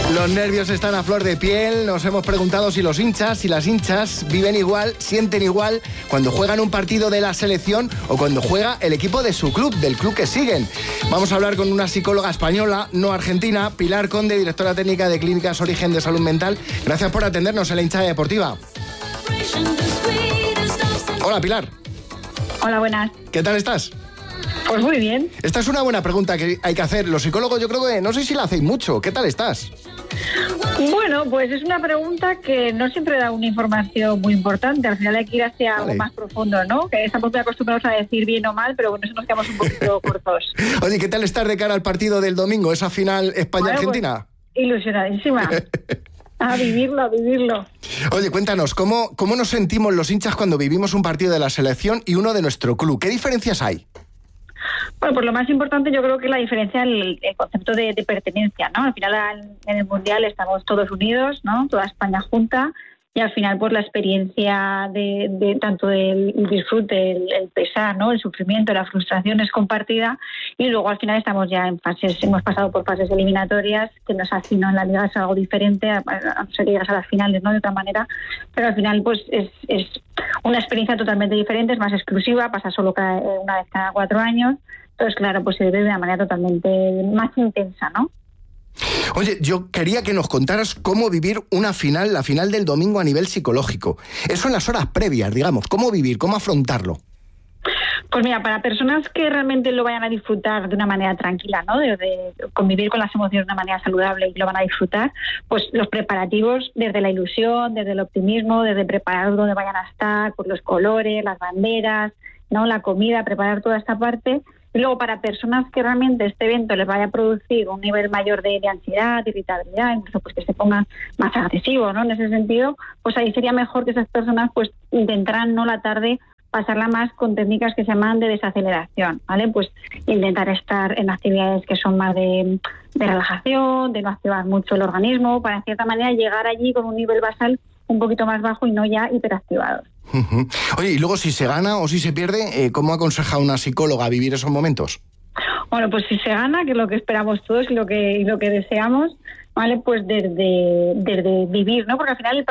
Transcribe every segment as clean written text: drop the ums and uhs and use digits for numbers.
Los nervios están a flor de piel. Nos hemos preguntado si los hinchas y las hinchas viven igual, sienten igual cuando juegan un partido de la selección o cuando juega el equipo de su club, del club que siguen. Vamos a hablar con una psicóloga española, no argentina, Pilar Conde, directora técnica de Clínicas Origen de Salud Mental. Gracias por atendernos en la hinchada deportiva. Hola, Pilar. Hola, buenas. ¿Qué tal estás? Pues muy bien. Esta es una buena pregunta que hay que hacer. Los psicólogos yo creo que no sé si la hacéis mucho. ¿Qué tal estás? Bueno, pues es una pregunta que no siempre da una información muy importante. Al final hay que ir hacia algo más profundo, ¿no? Que estamos muy acostumbrados a decir bien o mal, pero bueno, eso nos quedamos un poquito cortos. Oye, ¿qué tal estás de cara al partido del domingo, esa final España-Argentina? Bueno, pues, ilusionadísima. A vivirlo. Oye, cuéntanos, ¿cómo nos sentimos los hinchas cuando vivimos un partido de la selección y uno de nuestro club? ¿Qué diferencias hay? Bueno, pues lo más importante yo creo que es la diferencia en el concepto de pertenencia, ¿no? Al final en el Mundial estamos todos unidos, ¿no? Toda España junta, y al final pues la experiencia de tanto del disfrute, el pesar, ¿no? El sufrimiento, la frustración es compartida, y luego al final estamos ya en fases, hemos pasado por fases eliminatorias, que no es así, ¿no? En la Liga es algo diferente, a no ser que llegas a las finales, ¿no? De otra manera, pero al final pues es una experiencia totalmente diferente, es más exclusiva, pasa solo una vez cada 4 años, entonces claro, pues se vive de una manera totalmente más intensa, ¿no? Oye, yo quería que nos contaras cómo vivir una final, la final del domingo a nivel psicológico. Eso en las horas previas, digamos, cómo vivir, cómo afrontarlo. Pues mira, para personas que realmente lo vayan a disfrutar de una manera tranquila, ¿no? De convivir con las emociones de una manera saludable y lo van a disfrutar, pues los preparativos desde la ilusión, desde el optimismo, desde preparar dónde vayan a estar, pues los colores, las banderas, ¿no? La comida, preparar toda esta parte. Y luego para personas que realmente este evento les vaya a producir un nivel mayor de ansiedad, de irritabilidad, incluso pues que se pongan más agresivos, ¿no? En ese sentido, pues ahí sería mejor que esas personas pues intentaran, ¿no? La tarde pasarla más con técnicas que se llaman de desaceleración, ¿vale? Pues intentar estar en actividades que son más de relajación, de no activar mucho el organismo, para en cierta manera llegar allí con un nivel basal un poquito más bajo y no ya hiperactivados. Oye, y luego si se gana o si se pierde, ¿cómo aconseja una psicóloga vivir esos momentos? Bueno, pues si se gana, que es lo que esperamos todos y lo que deseamos, ¿vale? Pues desde vivir, ¿no? Porque al final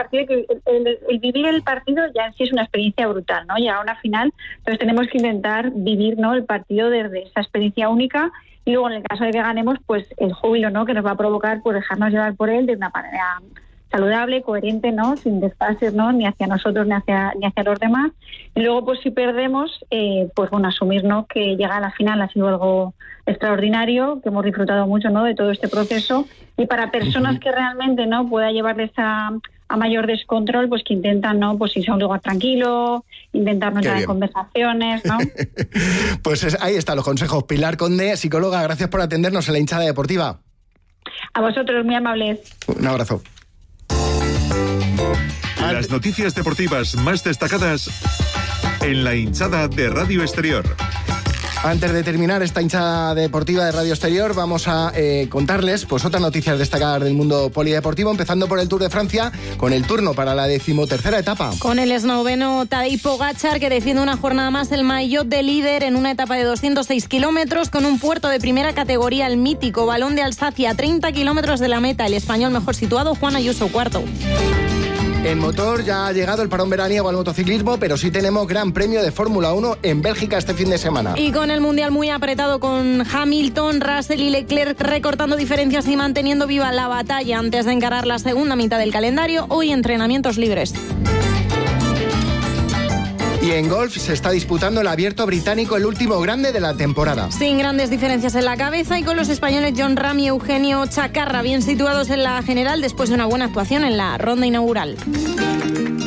el vivir el partido ya en sí es una experiencia brutal, ¿no? Llegar a una final, entonces tenemos que intentar vivir, ¿no? El partido desde esa experiencia única, y luego en el caso de que ganemos, pues el júbilo, ¿no? Que nos va a provocar pues dejarnos llevar por él de una manera saludable, coherente, ¿no? Sin desfases, ¿no? Ni hacia nosotros ni hacia los demás. Y luego, pues si perdemos, pues bueno, asumir, ¿no? Que llegar a la final ha sido algo extraordinario, que hemos disfrutado mucho, ¿no? De todo este proceso. Y para personas que realmente no pueda llevarles a mayor descontrol, pues que intentan, ¿no? Pues irse a un lugar tranquilo, intentar no entrar en conversaciones, ¿no? Pues ahí están los consejos. Pilar Conde, psicóloga, gracias por atendernos en la hinchada deportiva. A vosotros, muy amables. Un abrazo. Las noticias deportivas más destacadas en la hinchada de Radio Exterior. Antes de terminar esta hinchada deportiva de Radio Exterior, vamos a contarles pues otras noticias destacadas del mundo polideportivo, empezando por el Tour de Francia, con el turno para la 13ª etapa. Con el esloveno Tadej Pogačar, que defiende una jornada más el maillot de líder en una etapa de 206 kilómetros, con un puerto de primera categoría, el mítico Balón de Alsacia, 30 kilómetros de la meta. El español mejor situado, Juan Ayuso, cuarto. En motor ya ha llegado el parón veraniego al motociclismo, pero sí tenemos Gran Premio de Fórmula 1 en Bélgica este fin de semana. Y con el Mundial muy apretado, con Hamilton, Russell y Leclerc recortando diferencias y manteniendo viva la batalla antes de encarar la segunda mitad del calendario. Hoy entrenamientos libres. Y en golf se está disputando el Abierto Británico, el último grande de la temporada. Sin grandes diferencias en la cabeza, y con los españoles Jon Rahm y Eugenio Chacarra bien situados en la general después de una buena actuación en la ronda inaugural.